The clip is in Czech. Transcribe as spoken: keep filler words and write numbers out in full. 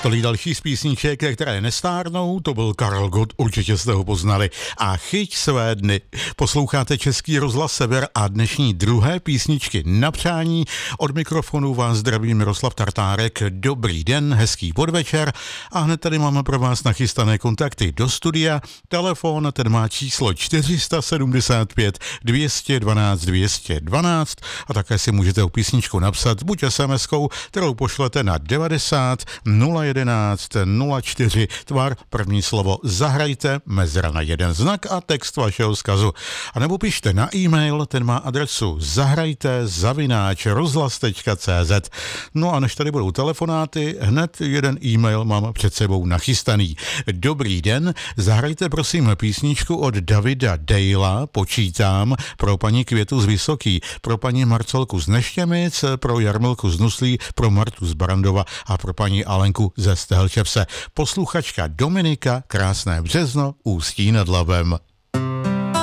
Tolik další z písniček, které nestárnou, to byl Karel Gott, určitě jste ho poznali. A chyť své dny. Posloucháte Český rozhlas Sever a dnešní druhé písničky na přání. Od mikrofonu vás zdraví Miroslav Tartárek. Dobrý den, hezký podvečer. A hned tady máme pro vás nachystané kontakty do studia. Telefon, ten má číslo čtyři sedm pět dvě jedna dva dvě jedna dva a také si můžete o písničku napsat buď es em eskou, kterou pošlete na devadesát nula jedenáct nula čtyři, tvar, první slovo zahrajte, mezera na jeden znak a text vašeho vzkazu. A nebo pište na e-mail, ten má adresu zahrajte zavináč rozhlas tečka cé zet. No a než tady budou telefonáty, hned jeden e-mail mám před sebou nachystaný. Dobrý den, zahrajte prosím písničku od Davida Dejla, počítám, pro paní Květu z Vysoký, pro paní Marcelku z Neštěmic, pro Jarmilku z Nuslí, pro Martu z Barandova a pro paní Alenku ze Stehelčevse. Posluchačka Dominika, krásné březno, Ústí nad Labem.